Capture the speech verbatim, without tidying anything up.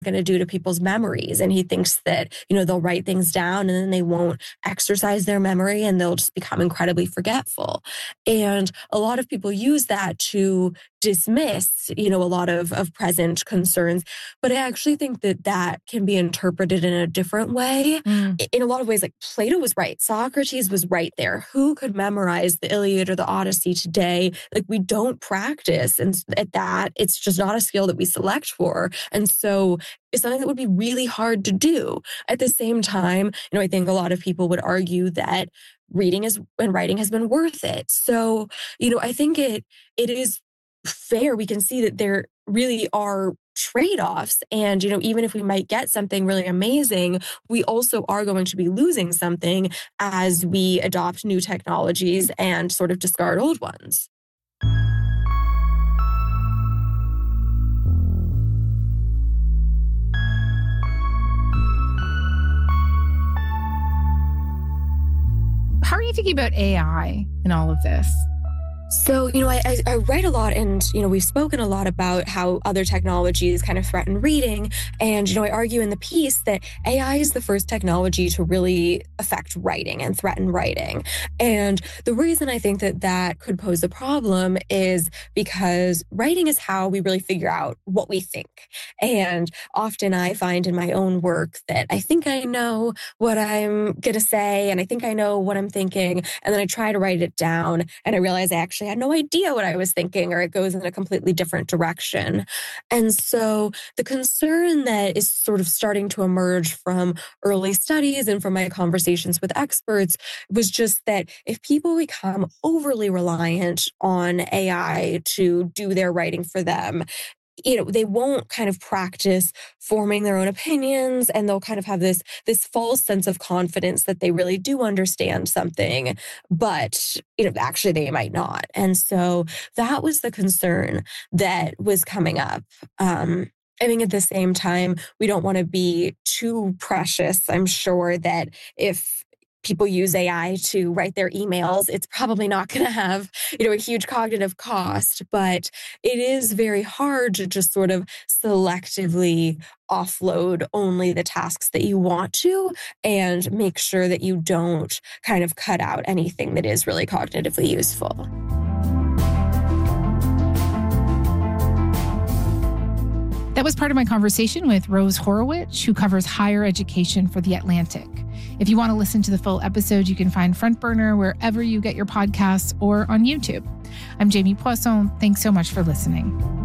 going to do to people's memories. And he thinks that, you know, they'll write things down and then they won't exercise their memory and they'll just become incredibly forgetful. And a lot of people use that to dismiss, you know, a lot of, of present concerns. But I actually think that that can be interpreted in a different way. Mm. In a lot of ways, like Plato was right. Socrates was right there. Who could memorize the Iliad or the Odyssey today? Like, we don't practice. And at that, it's just not a skill that we select for. And so it's something that would be really hard to do. At the same time, you know, I think a lot of people would argue that reading is and writing has been worth it. So, you know, I think it it is fair. We can see that there really are trade-offs. And, you know, even if we might get something really amazing, we also are going to be losing something as we adopt new technologies and sort of discard old ones. How are you thinking about A I in all of this? So, you know, I, I, I write a lot and, you know, we've spoken a lot about how other technologies kind of threaten reading. And, you know, I argue in the piece that A I is the first technology to really affect writing and threaten writing. And the reason I think that that could pose a problem is because writing is how we really figure out what we think. And often I find in my own work that I think I know what I'm going to say and I think I know what I'm thinking. And then I try to write it down and I realize I actually I had no idea what I was thinking, or it goes in a completely different direction. And so the concern that is sort of starting to emerge from early studies and from my conversations with experts was just that if people become overly reliant on A I to do their writing for them, you know, they won't kind of practice forming their own opinions, and they'll kind of have this, this false sense of confidence that they really do understand something, but, you know, actually they might not. And so that was the concern that was coming up. Um, I think at the same time, we don't want to be too precious. I'm sure that if people use A I to write their emails, it's probably not going to have, you know, a huge cognitive cost, but it is very hard to just sort of selectively offload only the tasks that you want to and make sure that you don't kind of cut out anything that is really cognitively useful. That was part of my conversation with Rose Horowitz, who covers higher education for The Atlantic. If you want to listen to the full episode, you can find Front Burner wherever you get your podcasts or on YouTube. I'm Jamie Poisson. Thanks so much for listening.